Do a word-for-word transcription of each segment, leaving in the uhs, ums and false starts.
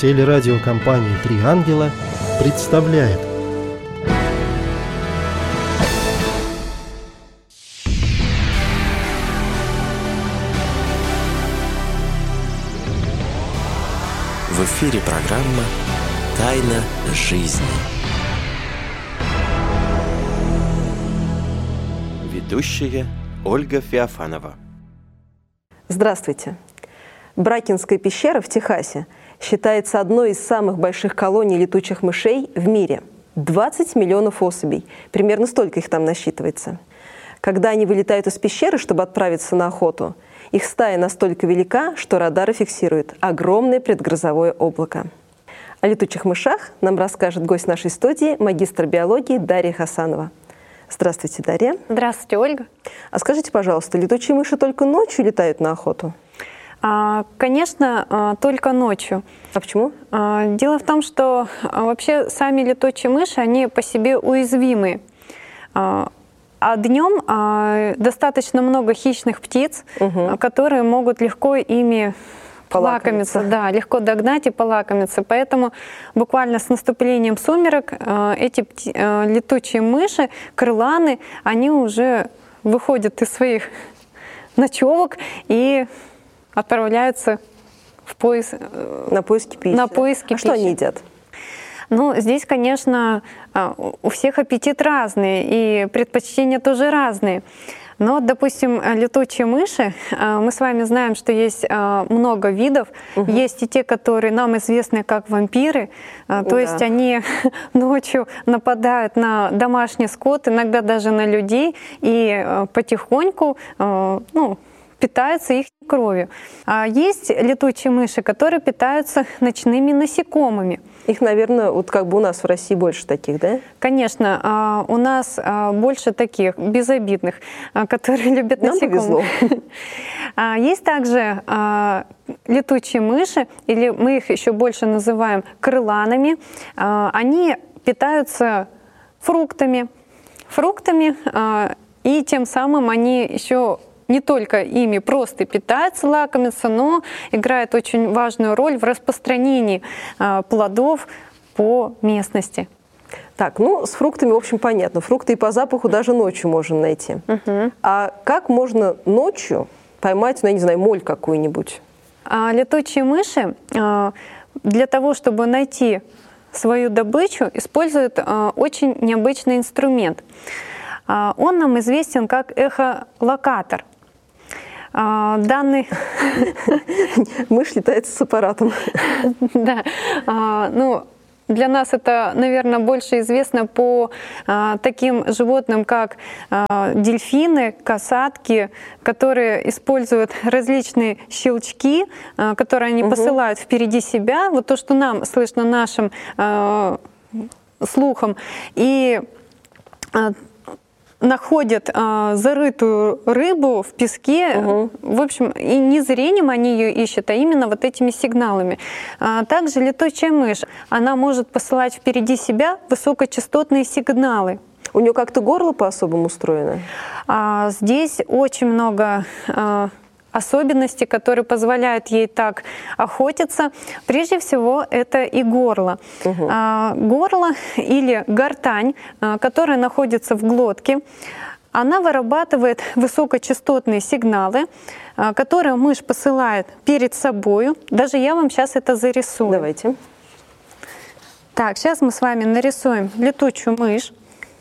Телерадиокомпания «Три ангела» представляет. В эфире программа «Тайна жизни». Ведущая Ольга Феофанова. Здравствуйте. Бракинская пещера в Техасе считается одной из самых больших колоний летучих мышей в мире. двадцать миллионов особей. Примерно столько их там насчитывается. Когда они вылетают из пещеры, чтобы отправиться на охоту, их стая настолько велика, что радары фиксируют огромное предгрозовое облако. О летучих мышах нам расскажет гость нашей студии, магистр биологии Дарья Хасанова. Здравствуйте, Дарья. Здравствуйте, Ольга. А скажите, пожалуйста, летучие мыши только ночью летают на охоту? А, конечно, только ночью. А почему? А, дело в том, что вообще сами летучие мыши, они по себе уязвимы. А, А днем а, достаточно много хищных птиц, угу. которые могут легко ими полакомиться. полакомиться. Да, легко догнать и полакомиться. Поэтому буквально с наступлением сумерек а, эти а, летучие мыши, крыланы, они уже выходят из своих ночевок и отправляются в поиск, на поиски пищи. На поиски а пищи. Что они едят? Ну, здесь, конечно, у всех аппетит разный, и предпочтения тоже разные. Но, допустим, летучие мыши, мы с вами знаем, что есть много видов. Угу. Есть и те, которые нам известны как вампиры. То да. есть они ночью нападают на домашний скот, иногда даже на людей, и потихоньку, ну, питаются их кровью. А есть летучие мыши, которые питаются ночными насекомыми. Их, наверное, вот как бы у нас в России больше таких, да? Конечно, у нас больше таких безобидных, которые любят Нам насекомых. повезло. Есть также летучие мыши, или мы их еще больше называем крыланами. Они питаются фруктами, фруктами, и тем самым они еще не только ими просто питаются, лакомятся, но играют очень важную роль в распространении а, плодов по местности. Так, ну с фруктами, в общем, понятно. Фрукты и по запаху даже ночью можно найти. Угу. А как можно ночью поймать, ну, я не знаю, моль какую-нибудь? А, летучие мыши а, для того, чтобы найти свою добычу, используют а, очень необычный инструмент. А, он нам известен как эхолокатор. А, данный... Мышь летает с аппаратом. Да. А, ну, для нас это, наверное, больше известно по а, таким животным, как а, дельфины, касатки, которые используют различные щелчки, а, которые они угу. посылают впереди себя. Вот то, что нам слышно нашим а, слухом. И а, находят а, зарытую рыбу в песке, угу. в общем, и не зрением они ее ищут, а именно вот этими сигналами. А, также летучая мышь, она может посылать впереди себя высокочастотные сигналы. У нее как-то горло по-особому устроено? А, здесь очень много а, особенностей, которые позволяют ей так охотиться. Прежде всего, это и горло. Угу. А, горло или гортань, а, которая находится в глотке, она вырабатывает высокочастотные сигналы, а, которые мышь посылает перед собой. Даже я вам сейчас это зарисую. Давайте. Так, сейчас мы с вами нарисуем летучую мышь.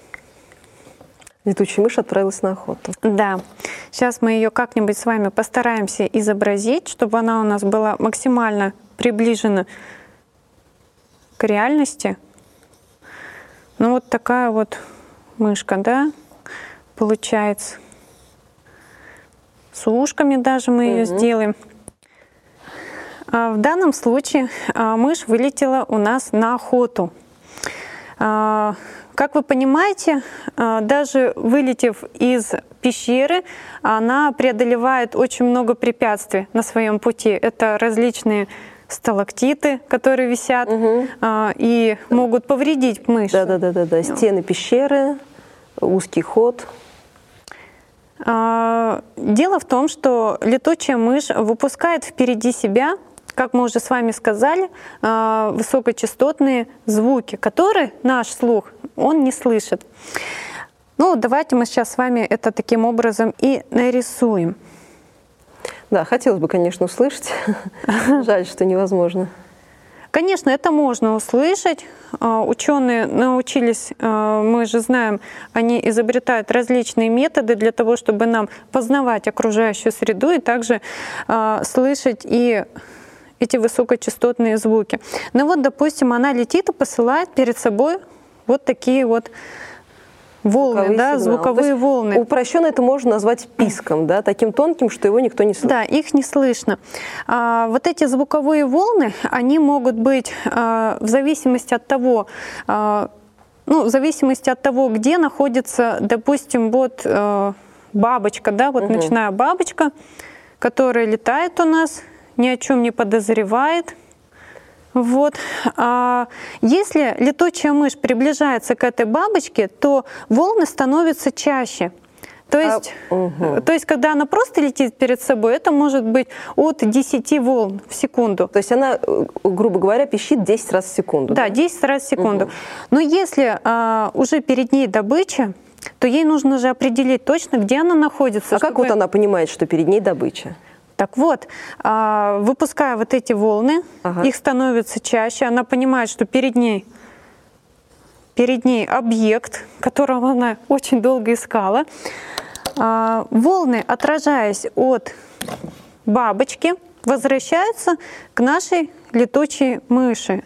Летучая мышь отправилась на охоту. Да. Сейчас мы ее как-нибудь с вами постараемся изобразить, чтобы она у нас была максимально приближена к реальности. Ну вот такая вот мышка, да, получается. С ушками даже мы ее угу. сделаем. А в данном случае мышь вылетела у нас на охоту. Как вы понимаете, даже вылетев из пещеры, она преодолевает очень много препятствий на своем пути. Это различные сталактиты, которые висят угу. и могут повредить мышь. Да-да-да, стены пещеры, узкий ход. Дело в том, что летучая мышь выпускает впереди себя как мы уже с вами сказали, высокочастотные звуки, которые наш слух, он не слышит. Ну, давайте мы сейчас с вами это таким образом и нарисуем. Да, хотелось бы, конечно, услышать. Жаль, что невозможно. Конечно, это можно услышать. Ученые научились, мы же знаем, они изобретают различные методы для того, чтобы нам познавать окружающую среду и также слышать и эти высокочастотные звуки. Ну вот, допустим, она летит и посылает перед собой вот такие вот волны, звуковые, да, звуковые волны. Упрощенно это можно назвать писком, да, таким тонким, что его никто не слышит. Да, их не слышно. А, вот эти звуковые волны, они могут быть а, в зависимости от того, а, ну, в зависимости от того, где находится, допустим, вот а, бабочка, да, вот угу. ночная бабочка, которая летает у нас, ни о чем не подозревает. Вот. А если летучая мышь приближается к этой бабочке, то волны становятся чаще. То есть, а, угу. то есть, когда она просто летит перед собой, это может быть от десяти волн в секунду. То есть она, грубо говоря, пищит десять раз в секунду. Да, да? десять раз в секунду. Угу. Но если а, уже перед ней добыча, то ей нужно же определить точно, где она находится. А чтобы... как вот она понимает, что перед ней добыча? Так вот, выпуская вот эти волны, ага. их становится чаще, она понимает, что перед ней, перед ней объект, которого она очень долго искала. Волны, отражаясь от бабочки, возвращаются к нашей летучей мыши.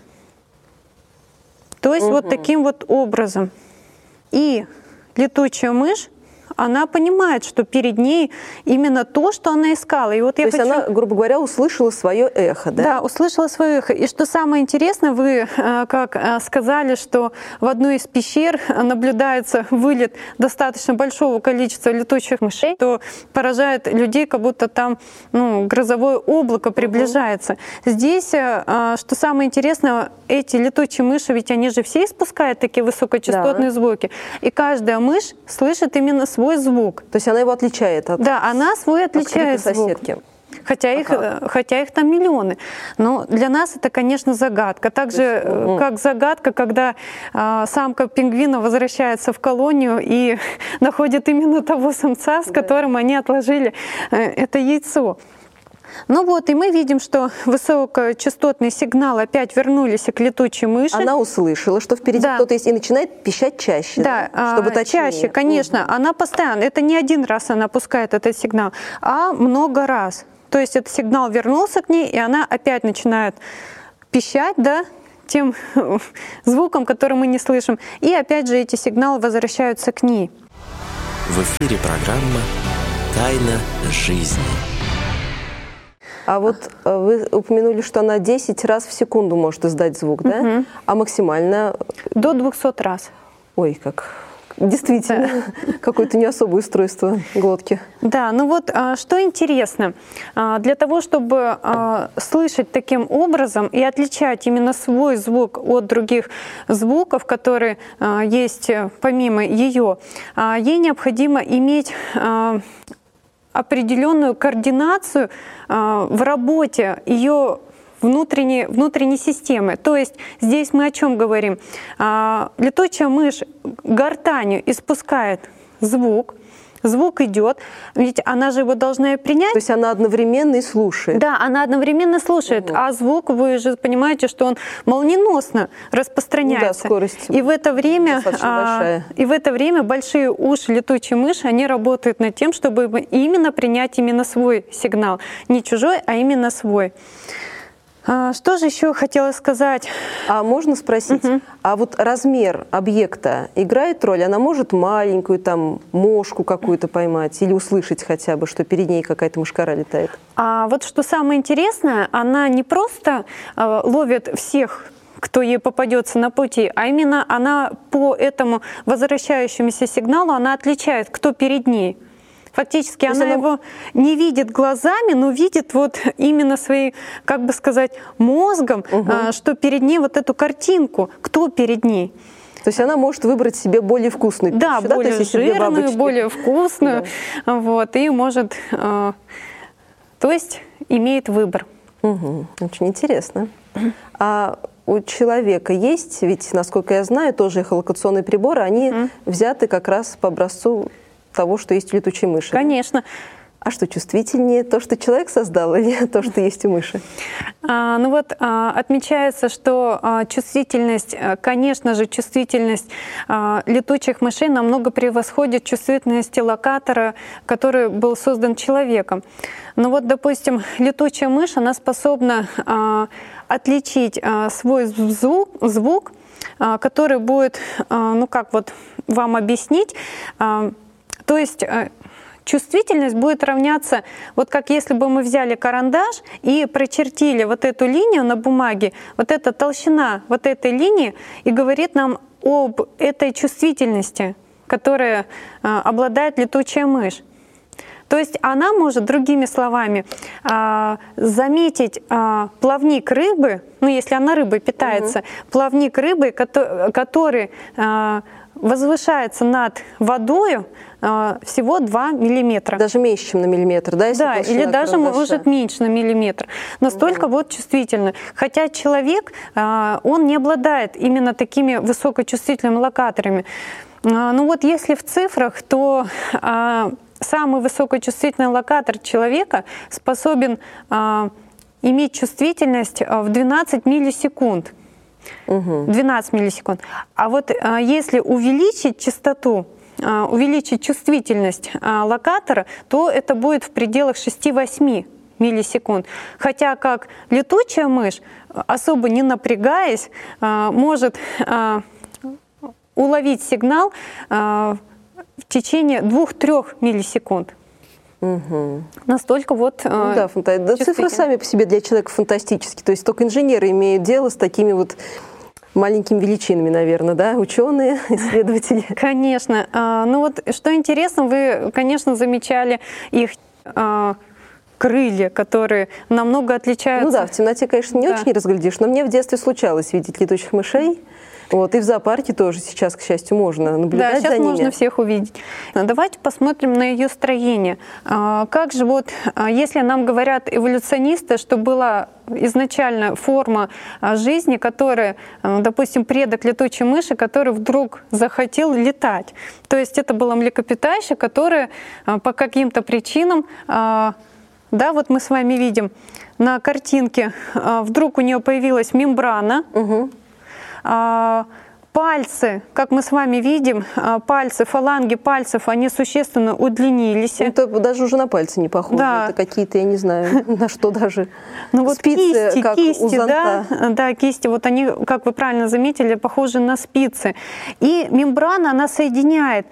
То есть угу. вот таким вот образом. И летучая мышь, она понимает, что перед ней именно то, что она искала. И вот то я есть хочу... она, грубо говоря, услышала свое эхо, да? Да, услышала свое эхо. И что самое интересное, вы как сказали, что в одной из пещер наблюдается вылет достаточно большого количества летучих мышей, то поражает людей, как будто там ну, грозовое облако приближается. Угу. Здесь, что самое интересное, эти летучие мыши, ведь они же все испускают такие высокочастотные да. звуки. И каждая мышь слышит именно свой звук. То есть она его отличает от... Да, она свой отличает от звук. соседки. Хотя их, ага. хотя их там миллионы. Но для нас это, конечно, загадка. Так же, есть, ну, как загадка, когда э, самка пингвина возвращается в колонию и находит именно того самца, с да. которым они отложили э, это яйцо. Ну вот, и мы видим, что высокочастотный сигнал опять вернулись к летучей мыши. Она услышала, что впереди да. кто-то есть, и начинает пищать чаще. Да, да? Чтобы а, чаще, конечно. Угу. Она постоянно, это не один раз она пускает этот сигнал, а много раз. То есть этот сигнал вернулся к ней, и она опять начинает пищать, да, тем звуком, который мы не слышим. И опять же эти сигналы возвращаются к ней. В эфире программа «Тайна жизни». А вот вы упомянули, что она десять раз в секунду может издать звук, да? Угу. А максимально? До двухсот раз. Ой, как действительно да. какое-то не особое устройство глотки. Да, ну вот что интересно, для того, чтобы слышать таким образом и отличать именно свой звук от других звуков, которые есть помимо ее, ей необходимо иметь определенную координацию э, в работе ее внутренней, внутренней системы. То есть здесь мы о чем говорим? Э, летучая мышь гортанью испускает звук, звук идет, ведь она же его должна принять. То есть она одновременно и слушает. Да, она одновременно слушает, угу. а звук, вы же понимаете, что он молниеносно распространяется. Ну да, скорость и в это время, а, и в это время большие уши летучей мыши, они работают над тем, чтобы именно принять именно свой сигнал, не чужой, а именно свой. Что же еще хотела сказать? А можно спросить, угу. а вот размер объекта играет роль? Она может маленькую там мошку какую-то поймать или услышать хотя бы, что перед ней какая-то мошкара летает? А вот что самое интересное, она не просто э, ловит всех, кто ей попадется на пути, а именно она по этому возвращающемуся сигналу она отличает, кто перед ней. Фактически она, она его не видит глазами, но видит вот именно своим, как бы сказать, мозгом, угу. что перед ней вот эту картинку, кто перед ней. То есть она может выбрать себе более вкусную пищу, да, да? более То есть, жирную, более вкусную, да. вот, и может, то есть имеет выбор. Угу. Очень интересно. А у человека есть, ведь, насколько я знаю, тоже эхолокационные приборы, они mm. взяты как раз по образцу того, что есть у летучей мыши. Конечно. А что чувствительнее, то, что человек создал, или то, что есть у мыши? А, ну вот а, отмечается, что а, чувствительность, а, конечно же, чувствительность а, летучих мышей намного превосходит чувствительности локатора, который был создан человеком. Но вот, допустим, летучая мышь, она способна а, отличить а, свой звук, звук а, который будет, а, ну как вот вам объяснить, а, то есть а, чувствительность будет равняться, вот как если бы мы взяли карандаш и прочертили вот эту линию на бумаге, вот эта толщина вот этой линии и говорит нам об этой чувствительности, которая а, обладает летучая мышь. То есть она может, другими словами, а, заметить а, плавник рыбы, ну если она рыбой питается, угу. плавник рыбы, который, который а, возвышается над водою а, всего два миллиметра. Даже меньше, чем на миллиметр, да? Если да, или даже карандаша. Может меньше на миллиметр. Настолько угу. вот чувствительно. Хотя человек, а, он не обладает именно такими высокочувствительными локаторами. А, ну вот если в цифрах, то а, самый высокочувствительный локатор человека способен а, иметь чувствительность в двенадцать миллисекунд. Угу. двенадцать миллисекунд. А вот а, если увеличить частоту, а, увеличить чувствительность а, локатора, то это будет в пределах шесть-восемь миллисекунд. Хотя как летучая мышь, особо не напрягаясь, а, может а, уловить сигнал а, в течение двух-трёх миллисекунд. Угу. Настолько вот ну, да, фанта... да, цифры сами по себе для человека фантастические. То есть только инженеры имеют дело с такими вот маленькими величинами, наверное, да? Ученые, исследователи. Конечно. А, ну вот что интересно, вы, конечно, замечали их а, крылья, которые намного отличаются. Ну да, в темноте, конечно, не да. очень разглядишь, но мне в детстве случалось видеть летучих мышей. Вот, и в зоопарке тоже сейчас, к счастью, можно наблюдать да, сейчас за ними. можно всех увидеть. Давайте посмотрим на ее строение. Как же вот, если нам говорят эволюционисты, что была изначально форма жизни, которая, допустим, предок летучей мыши, который вдруг захотел летать. То есть это было млекопитающее, которое по каким-то причинам, да, вот мы с вами видим на картинке, вдруг у нее появилась мембрана. Угу. Пальцы, как мы с вами видим, пальцы, фаланги пальцев, они существенно удлинились. Это даже уже на пальцы не похоже. Да. Это какие-то, я не знаю, на что даже. Ну вот спицы, кисти, как кисти, у зонта. Да, да, кисти, вот они, как вы правильно заметили, похожи на спицы. И мембрана, она соединяет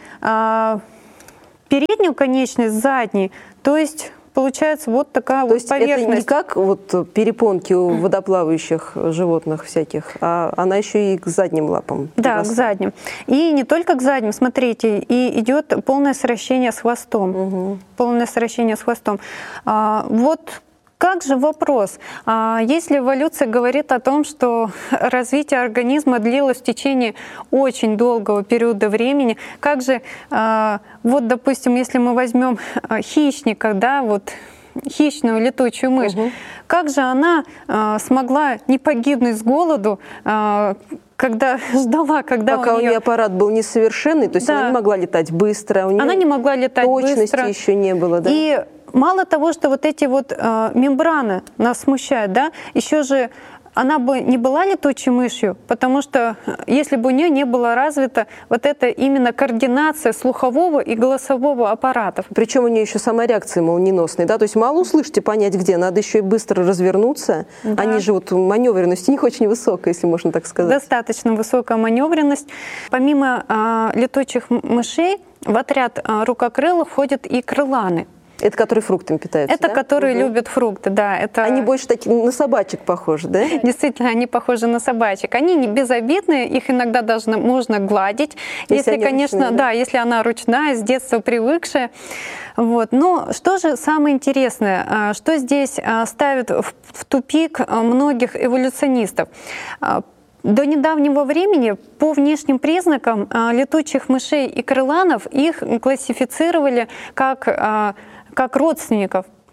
переднюю конечность с задней, то есть получается вот такая То вот есть поверхность. Это не как вот перепонки у водоплавающих животных всяких, а она еще и к задним лапам. Да, к задним. И не только к задним, смотрите, и идет полное сращение с хвостом. Угу. Полное сращение с хвостом. А, вот как же вопрос? А, если эволюция говорит о том, что развитие организма длилось в течение очень долгого периода времени, как же, а, вот, допустим, если мы возьмем хищника, да, вот хищную летучую мышь, угу. как же она а, смогла не погибнуть с голоду, а, когда ждала, когда Пока у нее... у нее аппарат был несовершенный, то есть да. она не могла летать быстро, у нее она не могла летать точности быстро. еще не было, да? И мало того, что вот эти вот э, мембраны нас смущают, да, еще же она бы не была летучей мышью, потому что если бы у нее не было развита вот эта именно координация слухового и голосового аппаратов. Причем у нее еще сама реакция молниеносная, да, то есть мало услышать и понять где, надо еще и быстро развернуться. Да. Они же вот маневренность у них очень высокая, если можно так сказать. Достаточно высокая маневренность. Помимо э, летучих мышей в отряд э, рукокрылых входят и крыланы. Это которые фруктами питаются, Это да? которые угу. любят фрукты, да. Это... Они больше такие на собачек похожи, да? Действительно, они похожи на собачек. Они не безобидные, их иногда даже можно гладить. Если, если конечно, ручные, да? да, если она ручная, с детства привыкшая. Вот. Но что же самое интересное, что здесь ставит в тупик многих эволюционистов? До недавнего времени по внешним признакам летучих мышей и крыланов их классифицировали как, как родственников.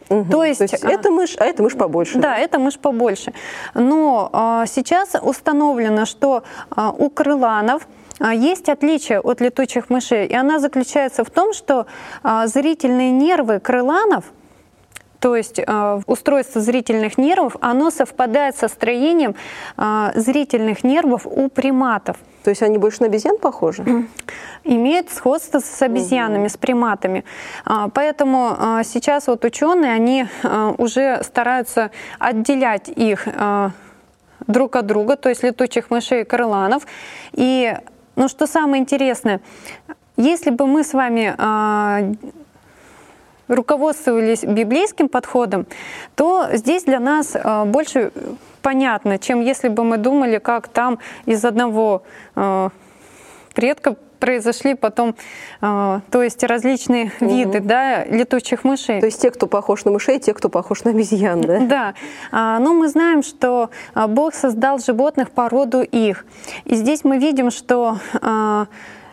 Угу. То есть, То есть это мышь, а это мышь побольше. Да, это мышь побольше. Но а, сейчас установлено, что а, у крыланов а, есть отличие от летучих мышей, и она заключается в том, что а, зрительные нервы крыланов, то есть э, устройство зрительных нервов, оно совпадает со строением э, зрительных нервов у приматов. То есть они больше на обезьян похожи? Имеют сходство с обезьянами, угу. с приматами. А, поэтому а, сейчас вот ученые, они а, уже стараются отделять их а, друг от друга, то есть летучих мышей и крыланов. И, ну, что самое интересное, если бы мы с вами а, руководствовались библейским подходом, то здесь для нас э, больше понятно, чем если бы мы думали, как там из одного э, предка произошли потом, э, то есть различные угу. виды, да, летучих мышей. То есть те, кто похож на мышей, те, кто похож на обезьян, да? Да. А, но мы знаем, что Бог создал животных по роду их. И здесь мы видим, что э,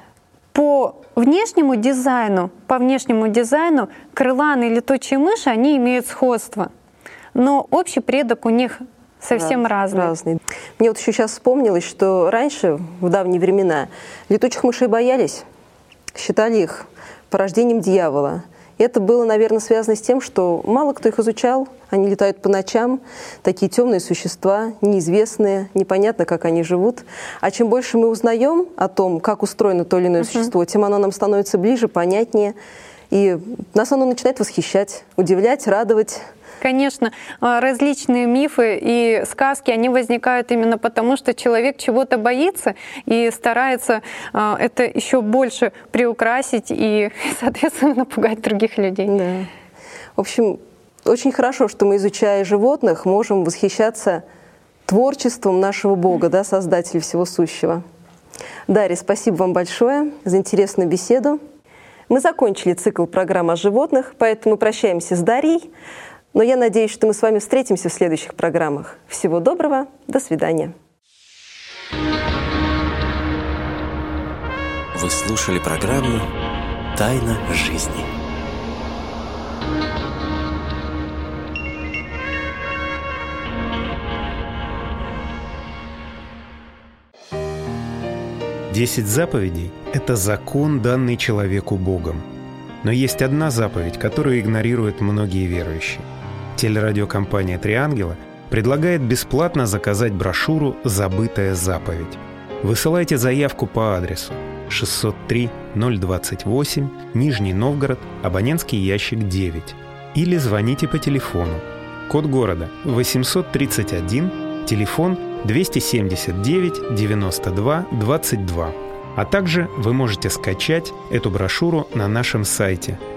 по внешнему дизайну, по внешнему дизайну крыланы и летучие мыши, они имеют сходство, но общий предок у них совсем Раз, разный. разный. Мне вот еще сейчас вспомнилось, что раньше, в давние времена, летучих мышей боялись, считали их порождением дьявола. И это было, наверное, связано с тем, что мало кто их изучал, они летают по ночам, такие темные существа, неизвестные, непонятно, как они живут. А чем больше мы узнаем о том, как устроено то или иное uh-huh. существо, тем оно нам становится ближе, понятнее. И нас оно начинает восхищать, удивлять, радовать. Конечно, различные мифы и сказки, они возникают именно потому, что человек чего-то боится и старается это еще больше приукрасить и, соответственно, напугать других людей. Да. В общем, очень хорошо, что мы, изучая животных, можем восхищаться творчеством нашего Бога, да, Создателя всего сущего. Дарья, спасибо вам большое за интересную беседу. Мы закончили цикл программ о животных, поэтому прощаемся с Дарьей. Но я надеюсь, что мы с вами встретимся в следующих программах. Всего доброго, до свидания. Вы слушали программу «Тайна жизни». Десять заповедей – это закон, данный человеку Богом. Но есть одна заповедь, которую игнорируют многие верующие. Телерадиокомпания «Три ангела» предлагает бесплатно заказать брошюру «Забытая заповедь». Высылайте заявку по адресу шестьсот три ноль двадцать восемь, Нижний Новгород, абонентский ящик девять. Или звоните по телефону. Код города восемьсот тридцать один, телефон двести семьдесят девять девяносто два двадцать два. А также вы можете скачать эту брошюру на нашем сайте